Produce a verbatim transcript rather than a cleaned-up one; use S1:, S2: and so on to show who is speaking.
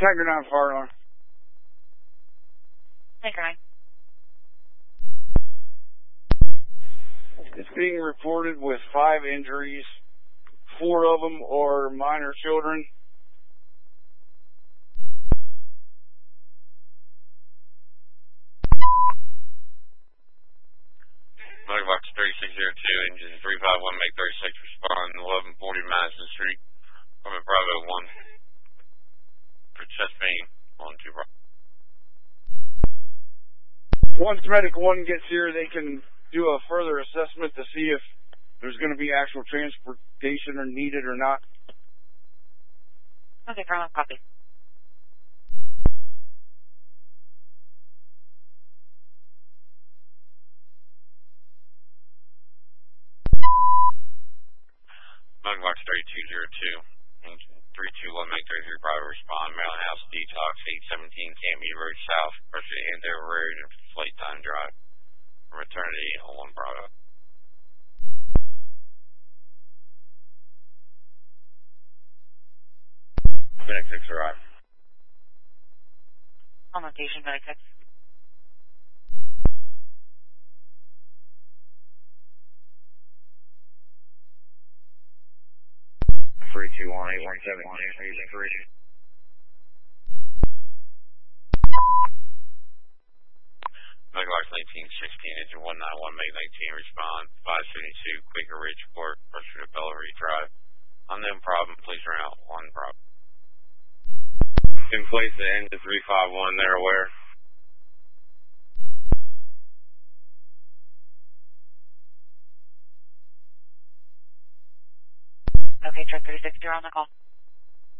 S1: Tiger nine fire alarm.
S2: Tiger nine.
S1: It's being reported with five injuries. Four of them are minor children.
S3: Box thirty-six oh two, engine three five one, make thirty-six respond, eleven forty Madison Street, from a Bravo one, for chest pain, on to Bravo.
S1: Once Medic one gets here, they can do a further assessment to see if there's going to be actual transportation or needed or not.
S2: Okay, Colonel, copy.
S3: Box thirty-two oh two, engine three two one, make thirty-three Bravo respond, Maryland House detox, eight seventeen Canby Road South, pressure Andover Road, and flight time drive. Return to eight oh one Bravo. Medic six arrive.
S2: On location, Medic six.
S3: three two one, eight one seven, using three. Megalox nineteen sixteen, engine one nine one, make nineteen respond, five seventy-two, Quaker Ridge Court, pressure to Bellary Drive. Unknown problem, please run out one problem. In place the end of three five one, they're aware.
S2: Okay, Truck thirty-six, you're on the call.